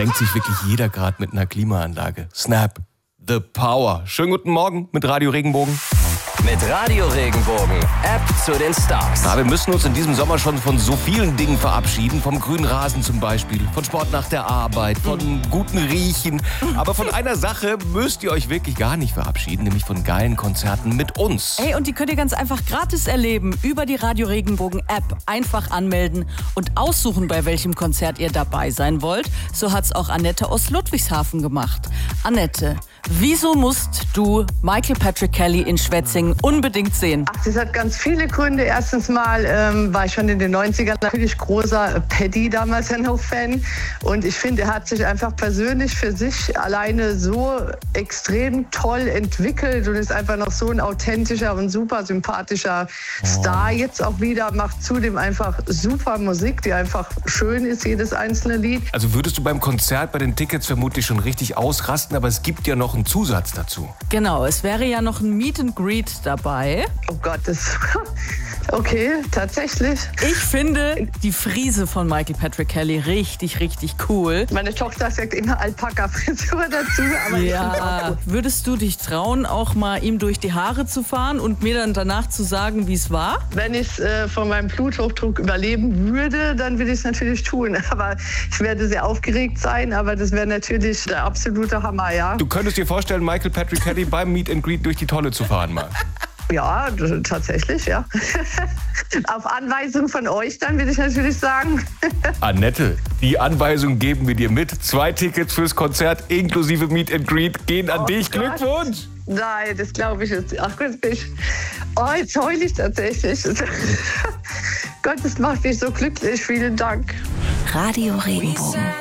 denkt sich wirklich jeder gerade mit einer Klimaanlage. Snap, the power. Schönen guten Morgen mit Radio Regenbogen. Mit Radio Regenbogen, App zu den Stars. Wir müssen uns in diesem Sommer schon von so vielen Dingen verabschieden. Vom grünen Rasen zum Beispiel, von Sport nach der Arbeit, von guten Riechen. Aber von einer Sache müsst ihr euch wirklich gar nicht verabschieden, nämlich von geilen Konzerten mit uns. Hey, und die könnt ihr ganz einfach gratis erleben über die Radio Regenbogen App. Einfach anmelden und aussuchen, bei welchem Konzert ihr dabei sein wollt. So hat's auch Annette aus Ludwigshafen gemacht. Annette, wieso musst du Michael Patrick Kelly in Schwetzingen unbedingt sehen? Ach, das hat ganz viele Gründe. Erstens mal war ich schon in den 90ern natürlich großer Paddy damals Fan. Und ich finde, er hat sich einfach persönlich für sich alleine so extrem toll entwickelt und ist einfach noch so ein authentischer und super sympathischer Star jetzt auch wieder. Macht zudem einfach super Musik, die einfach schön ist, jedes einzelne Lied. Also würdest du beim Konzert bei den Tickets vermutlich schon richtig ausrasten, aber es gibt ja noch einen Zusatz dazu. Genau, es wäre ja noch ein Meet and Greet dabei. Oh Gott, das... Okay, tatsächlich. Ich finde die Frise von Michael Patrick Kelly richtig, richtig cool. Meine Tochter sagt immer Alpaka-Frisur dazu. Aber ja, würdest du dich trauen, auch mal ihm durch die Haare zu fahren und mir dann danach zu sagen, wie es war? Wenn ich es von meinem Bluthochdruck überleben würde, dann würde ich es natürlich tun. Aber ich werde sehr aufgeregt sein, aber das wäre natürlich der absolute Hammer, ja. Du könntest dir vorstellen, Michael Patrick Kelly beim Meet and Greet durch die Tolle zu fahren mal. Ja, tatsächlich, ja. Auf Anweisung von euch dann, würde ich natürlich sagen. Annette, die Anweisung geben wir dir mit. 2 Tickets fürs Konzert inklusive Meet and Greet gehen an dich. Gott. Glückwunsch! Nein, das glaube ich jetzt. Ach Gott, jetzt heule ich tatsächlich. Gott, das macht mich so glücklich. Vielen Dank. Radio Regenbogen.